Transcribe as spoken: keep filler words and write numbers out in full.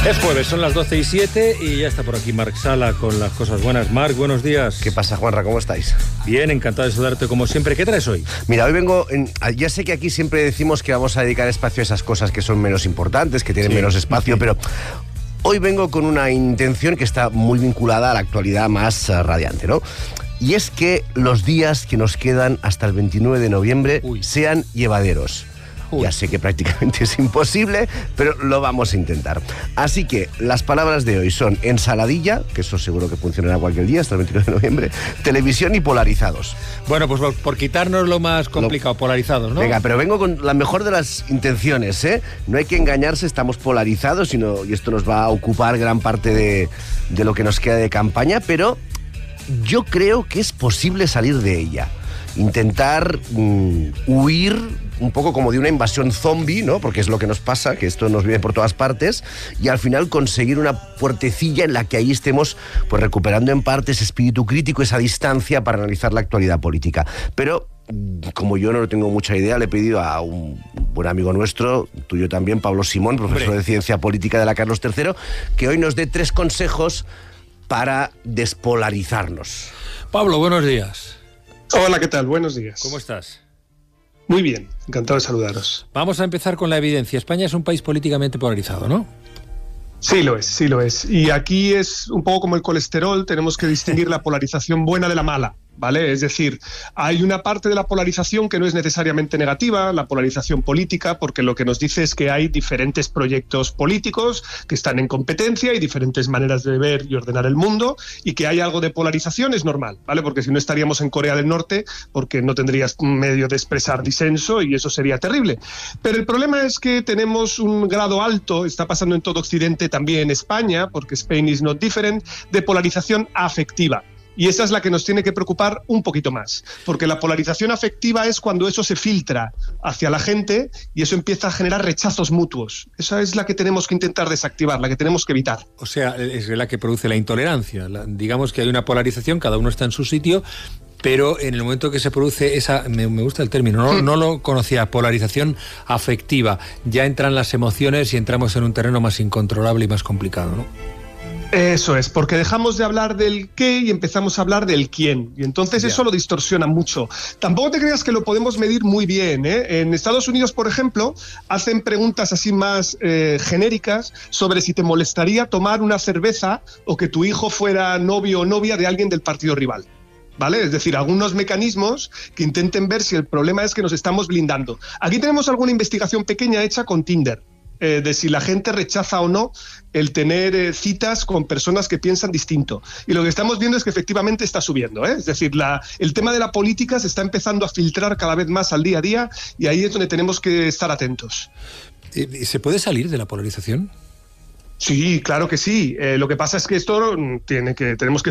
Es jueves, son las doce y siete y ya está por aquí Marc Sala con las cosas buenas. Marc, buenos días. ¿Qué pasa, Juanra? ¿Cómo estáis? Bien, encantado de saludarte como siempre. ¿Qué traes hoy? Mira, hoy vengo... En, ya sé que aquí siempre decimos que vamos a dedicar espacio a esas cosas que son menos importantes, que tienen sí. menos espacio, sí. pero... Hoy vengo con una intención que está muy vinculada a la actualidad más uh, radiante, ¿no? Y es que los días que nos quedan hasta el veintinueve de noviembre Uy. sean llevaderos. Uy. Ya sé que prácticamente es imposible, pero lo vamos a intentar. Así que las palabras de hoy son ensaladilla, que eso seguro que funcionará cualquier día hasta el veintinueve de noviembre, televisión y polarizados. Bueno, pues por quitarnos lo más complicado, lo... polarizados, ¿no? Venga, pero vengo con la mejor de las intenciones, ¿eh? No hay que engañarse, estamos polarizados sino, y esto nos va a ocupar gran parte de, de lo que nos queda de campaña, pero yo creo que es posible salir de ella. Intentar mm, huir un poco como de una invasión zombie, ¿no? Porque es lo que nos pasa, que esto nos viene por todas partes, y al final conseguir una puertecilla en la que ahí estemos pues recuperando en parte ese espíritu crítico, esa distancia para analizar la actualidad política. Pero como yo no tengo mucha idea, le he pedido a un buen amigo nuestro, tuyo también, Pablo Simón, profesor Hombre. de Ciencia Política de la Carlos tercero, que hoy nos dé tres consejos para despolarizarnos. Pablo, buenos días. Hola, ¿qué tal? Buenos días. ¿Cómo estás? Muy bien, encantado de saludaros. Vamos a empezar con la evidencia. España es un país políticamente polarizado, ¿no? Sí lo es, sí lo es. Y aquí es un poco como el colesterol, tenemos que distinguir la polarización buena de la mala, ¿vale? Es decir, hay una parte de la polarización que no es necesariamente negativa, la polarización política, porque lo que nos dice es que hay diferentes proyectos políticos que están en competencia y diferentes maneras de ver y ordenar el mundo, y que hay algo de polarización es normal, ¿vale? Porque si no estaríamos en Corea del Norte, porque no tendrías un medio de expresar disenso y eso sería terrible. Pero el problema es que tenemos un grado alto, está pasando en todo Occidente, también en España, porque Spain is not different, de polarización afectiva. Y esa es la que nos tiene que preocupar un poquito más, porque la polarización afectiva es cuando eso se filtra hacia la gente y eso empieza a generar rechazos mutuos. Esa es la que tenemos que intentar desactivar, la que tenemos que evitar. O sea, es la que produce la intolerancia. La, digamos que hay una polarización, cada uno está en su sitio, pero en el momento que se produce esa, me, me gusta el término, no, no lo conocía, polarización afectiva, ya entran las emociones y entramos en un terreno más incontrolable y más complicado, ¿no? Eso es, porque dejamos de hablar del qué y empezamos a hablar del quién. Y entonces yeah. eso lo distorsiona mucho. Tampoco te creas que lo podemos medir muy bien, ¿eh? En Estados Unidos, por ejemplo, hacen preguntas así más eh, genéricas sobre si te molestaría tomar una cerveza o que tu hijo fuera novio o novia de alguien del partido rival. ¿Vale? Es decir, algunos mecanismos que intenten ver si el problema es que nos estamos blindando. Aquí tenemos alguna investigación pequeña hecha con Tinder. Eh, de si la gente rechaza o no el tener eh, citas con personas que piensan distinto. Y lo que estamos viendo es que efectivamente está subiendo, ¿eh? Es decir, la, el tema de la política se está empezando a filtrar cada vez más al día a día y ahí es donde tenemos que estar atentos. ¿Se puede salir de la polarización? Sí, claro que sí. Eh, lo que pasa es que esto tiene que tenemos que